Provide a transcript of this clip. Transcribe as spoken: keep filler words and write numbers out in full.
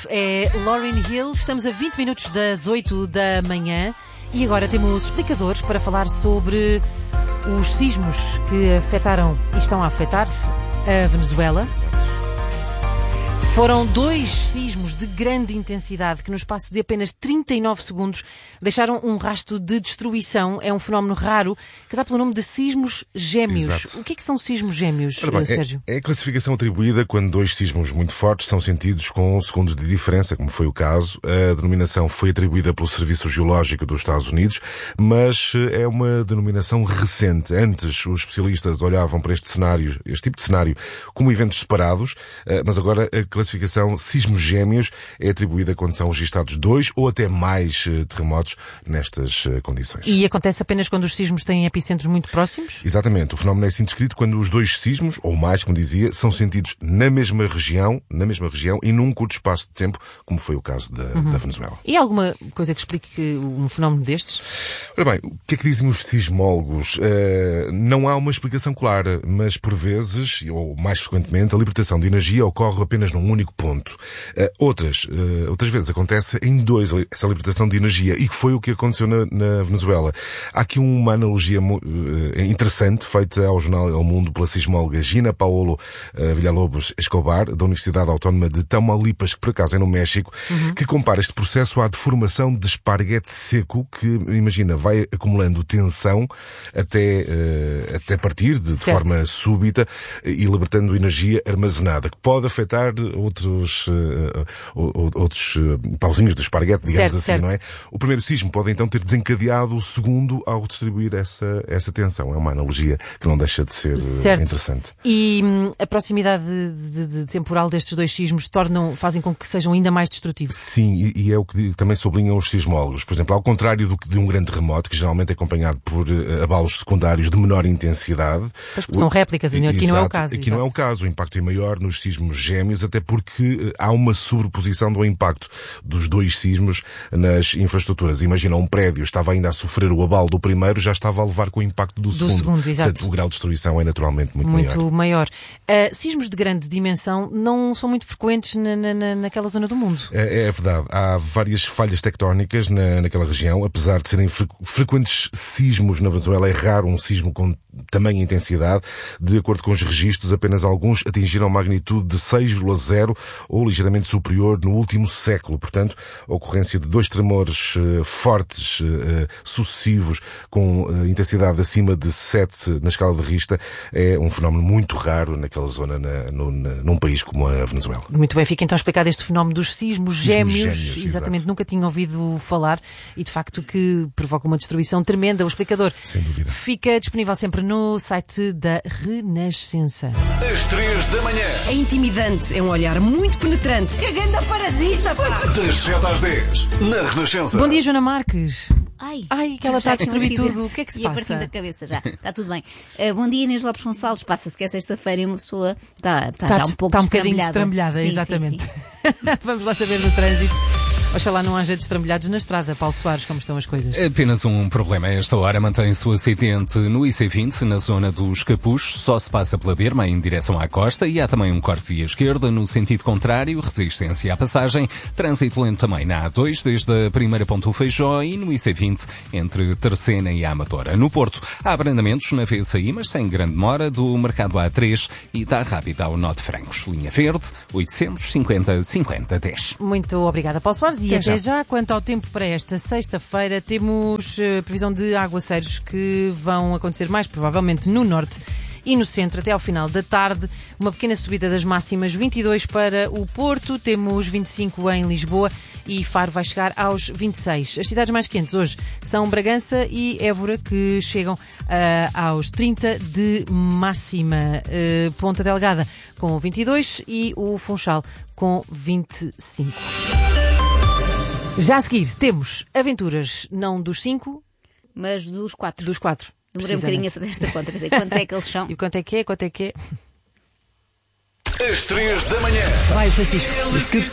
Love é Lauryn Hill. Estamos a vinte minutos das oito da manhã e agora temos explicadores para falar sobre os sismos que afetaram e estão a afetar a Venezuela. Foram dois sismos de grande intensidade que no espaço de apenas trinta e nove segundos deixaram um rastro de destruição. É um fenómeno raro que dá pelo nome de sismos gêmeos. Exato. O que é que são sismos gêmeos, Ora bem, Sérgio? É, é a classificação atribuída quando dois sismos muito fortes são sentidos com segundos de diferença, como foi o caso. A denominação foi atribuída pelo Serviço Geológico dos Estados Unidos, mas é uma denominação recente. Antes, os especialistas olhavam para este cenário, este tipo de cenário, como eventos separados, mas agora a classificação sismos gêmeos é atribuída quando são registados dois ou até mais terremotos nestas condições. E acontece apenas quando os sismos têm epicentros muito próximos? Exatamente. O fenómeno é assim descrito quando os dois sismos, ou mais, como dizia, são sentidos na mesma região, na mesma região e num curto espaço de tempo, como foi o caso da, uhum. da Venezuela. E há alguma coisa que explique um fenómeno destes? Ora bem, o que é que dizem os sismólogos? Uh, não há uma explicação clara, mas por vezes, ou mais frequentemente, a libertação de energia ocorre apenas num único ponto. Uh, outras, uh, outras vezes acontece em dois, essa libertação de energia, e que foi o que aconteceu na, na Venezuela. Há aqui uma analogia uh, interessante feita ao jornal El Mundo pela sismóloga Gina Paolo uh, Villalobos Escobar, da Universidade Autónoma de Tamaulipas, que por acaso é no México, uhum. que compara este processo à deformação de esparguete seco, que, imagina, vai acumulando tensão até, uh, até partir de, de forma súbita e libertando energia armazenada, que pode afetar outros, uh, outros uh, pauzinhos do esparguete, digamos certo, assim, certo. não é? O primeiro sismo pode então ter desencadeado o segundo ao distribuir essa, essa tensão. É uma analogia que não deixa de ser uh, interessante. E hum, a proximidade de, de, de temporal destes dois sismos tornam, fazem com que sejam ainda mais destrutivos? Sim, e, e é o que também sublinham os sismólogos. Por exemplo, ao contrário do, de um grande terremoto, que geralmente é acompanhado por uh, abalos secundários de menor intensidade. Mas são réplicas, aqui exato, não é o caso. Aqui exato. não é o caso. O impacto é maior nos sismos gêmeos, até porque há uma sobreposição do impacto dos dois sismos nas infraestruturas. Imagina, um prédio estava ainda a sofrer o abalo do primeiro, já estava a levar com o impacto do, do segundo. segundo exato. Portanto, o grau de destruição é naturalmente muito, muito maior. maior. Uh, sismos de grande dimensão não são muito frequentes na, na, naquela zona do mundo. É, é verdade. Há várias falhas tectónicas na, naquela região. Apesar de serem fre, frequentes sismos na Venezuela, é raro um sismo com tamanha intensidade. De acordo com os registros, apenas alguns atingiram magnitude de seis vírgula zero ou ligeiramente superior no último século. Portanto, a ocorrência de dois tremores uh, fortes, uh, sucessivos, com uh, intensidade acima de sete na escala de Richter, é um fenómeno muito raro naquela zona, na, no, na, num país como a Venezuela. Muito bem, fica então explicado este fenómeno dos sismos, sismos gêmeos. gêmeos exatamente, exato. Nunca tinha ouvido falar e de facto que provoca uma destruição tremenda. O explicador Sem dúvida. Fica disponível sempre no site da Renascença. Às três da manhã. É intimidante, é um olhar muito penetrante. Que grande parasita, pá! Das sete às dez, na Renascença. Bom dia, Joana Marques. Ai, Ai, que ela está a destruir um tudo. O que é que se e a passa? partir da cabeça já. Está tudo bem. Uh, bom dia, Inês Lopes Gonçalves. Passa-se que é sexta-feira e uma pessoa está, está, Está, já um pouco está um bocadinho destrambulhada. destrambulhada, Sim, exatamente. sim, sim. Vamos lá saber do trânsito. Oxalá não haja destrambulhados na estrada. Paulo Soares, como estão as coisas? Apenas um problema. A esta hora mantém-se o acidente no I C vinte, na zona dos Capuchos. Só se passa pela Berma em direção à costa e há também um corte via esquerda no sentido contrário, resistência à passagem. Trânsito lento também na A dois, desde a primeira ponte do Feijó e no I C vinte, entre Terceira e a Amadora. No Porto, há abrandamentos na V S I, mas sem grande demora, do mercado A três e da Rápida ao Nó de Francos. Linha verde, oitocentos e cinquenta, cinquenta, dez. Muito obrigada, Paulo Soares. E Até até já. já, quanto ao tempo para esta sexta-feira, temos uh, previsão de aguaceiros que vão acontecer mais provavelmente no norte e no centro até ao final da tarde. Uma pequena subida das máximas, vinte e dois para o Porto, temos vinte e cinco em Lisboa e Faro vai chegar aos vinte e seis. As cidades mais quentes hoje são Bragança e Évora, que chegam uh, aos trinta de máxima. Uh, Ponta Delgada com vinte e dois e o Funchal com vinte e cinco. Já a seguir temos aventuras não dos cinco, mas dos quatro. Dos quatro. Demorei um bocadinho a fazer esta conta. Pensei, quantos é que eles são? E quanto é que é? Quanto é que é? Às três da manhã. Vai, Francisco.